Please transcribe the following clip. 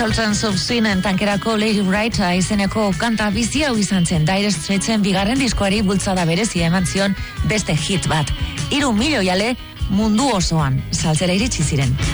Sultans of Swingen tankerako Lady Wright izeneko kanta bizi hau izan zen Dire Straitsen bigarren diskoari bultzada berezia eman zion beste hit bat. 3 milioi ale mundu osoan saltzera iritsi ziren.